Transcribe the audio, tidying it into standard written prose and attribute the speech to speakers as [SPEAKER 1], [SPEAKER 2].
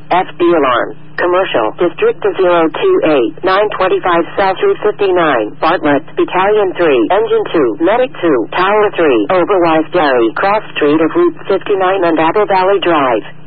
[SPEAKER 1] FD alarm. Commercial, District 028, 925 South Route 59, Bartlett, Battalion 3, Engine 2, Medic 2, Tower 3, Overwise Dairy, Cross Street of Route 59 and Apple Valley Drive.